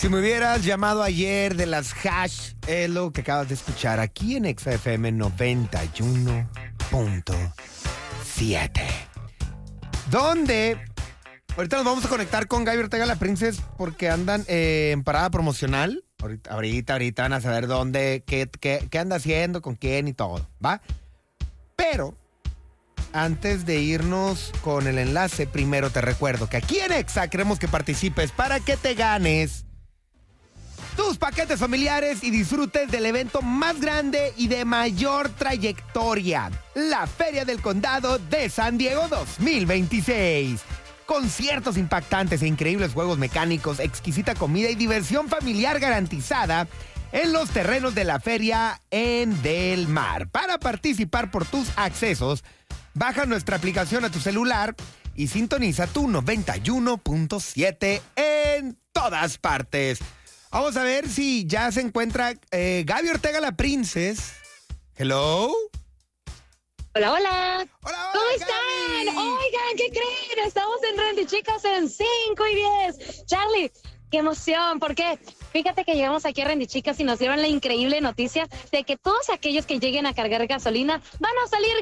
Si me hubieras llamado ayer de las hash, es lo que acabas de escuchar aquí en XFM 91.7. ¿Dónde? Ahorita nos vamos a conectar con Gaby Ortega la Princess porque andan en parada promocional. Ahorita van a saber dónde, qué anda haciendo, con quién y todo, ¿va? Pero antes de irnos con el enlace, primero te recuerdo que aquí en Exa queremos que participes para que te ganes tus paquetes familiares y disfrutes del evento más grande y de mayor trayectoria, la Feria del Condado de San Diego 2026. Conciertos impactantes e increíbles juegos mecánicos, exquisita comida y diversión familiar garantizada en los terrenos de la feria en Del Mar. Para participar por tus accesos, baja nuestra aplicación a tu celular y sintoniza tu 91.7 en todas partes. Vamos a ver si ya se encuentra Gaby Ortega la Princess. Hello. Hola, hola. Hola, ¿Cómo Gaby. están? Oigan, ¿qué creen? Estamos en Randy Chicas en 5 y 10. Charlie, qué emoción. ¿Por qué? Fíjate que llegamos aquí a Randy Chicas y nos dieron la increíble noticia de que todos aquellos que lleguen a cargar gasolina van a salir